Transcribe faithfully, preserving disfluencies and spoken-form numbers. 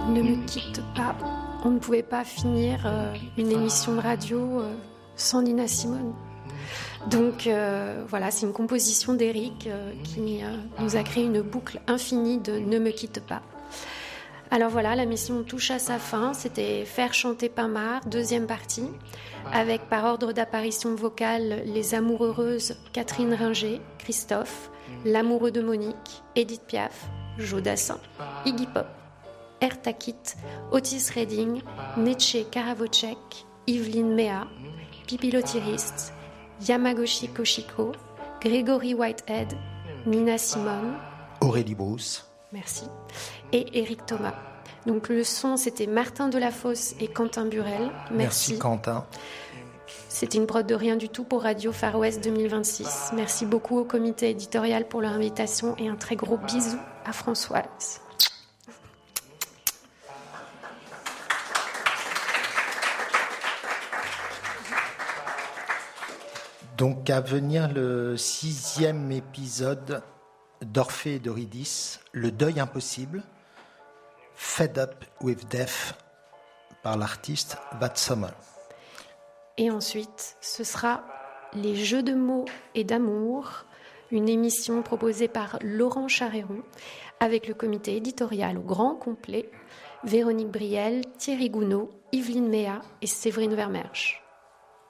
Ne me quitte pas. On ne pouvait pas finir euh, une émission de radio euh, sans Nina Simone. Donc euh, voilà, c'est une composition d'Éric euh, qui euh, nous a créé une boucle infinie de Ne me quitte pas. Alors voilà, la mission touche à sa fin. C'était Faire chanter Pinmar, deuxième partie, avec par ordre d'apparition vocale les amoureuses Catherine Ringer, Christophe, l'amoureux de Monique, Edith Piaf, Joe Dassin, Iggy Pop, Ertakit, Otis Redding, Neche Karavocek, Yveline Mea, Pipilotirist, Yamagoshi Koshiko, Gregory Whitehead, Nina Simone, Aurélie Brousse, merci, et Éric Thomas. Donc le son, c'était Martin Delafosse et Quentin Burel. Merci. Merci Quentin. C'était une prod de rien du tout pour Radio Far West deux mille vingt-six. Merci beaucoup au comité éditorial pour leur invitation et un très gros bisou à Françoise. Donc à venir le sixième épisode d'Orphée et d'Eurydice, Le deuil impossible, Fed Up with Death par l'artiste That Summer. Et ensuite, ce sera Les jeux de mots et d'amour, une émission proposée par Laurent Charéron avec le comité éditorial au grand complet, Véronique Briel, Thierry Gounod, Yveline Mea et Séverine Vermersch.